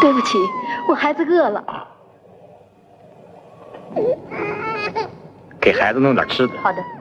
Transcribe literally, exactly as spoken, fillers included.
对不起，我孩子饿了。 给孩子弄点吃的。 好的。